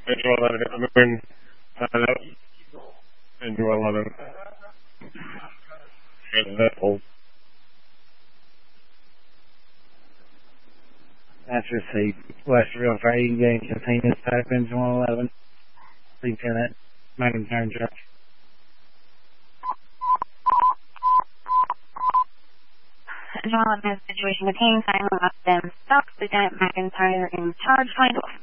Angel 11, I'm going Angel 11. That's received. Westerville Trading Game Containers Type Engine 111. Lieutenant McIntyre Judge. Engine 11 has a situation with hang time of them. Stop Lieutenant McIntyre in charge. Find off.